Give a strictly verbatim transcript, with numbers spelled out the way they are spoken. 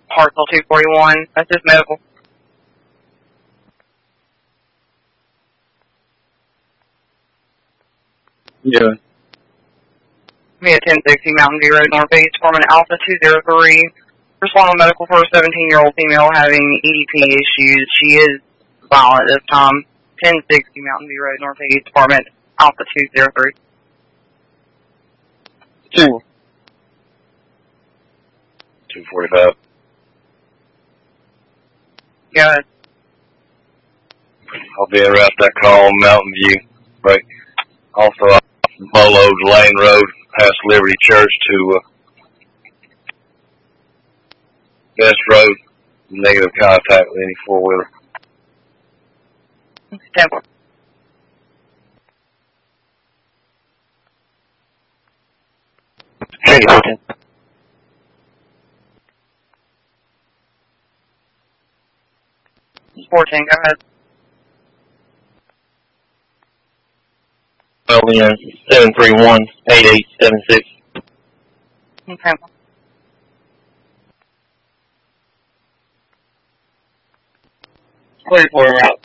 Parcel two forty-one. That's his medical. Yeah. We had ten sixty Mountain View Road, Northeast, Department Alpha two zero three. Responding medical for a seventeen-year-old female having E D P issues. She is violent this time. ten sixty Mountain View Road, Northeast, Department Alpha two zero three. Two. two forty-five. Go ahead. I'll be en route that call on Mountain View. Right. Also, off Bolo Lane Road, past Liberty Church to uh, Best Road. Negative contact with any four-wheeler. ten. fourteen. fourteen, go ahead. L N seven three one eight eight seven six. Okay. Clear for route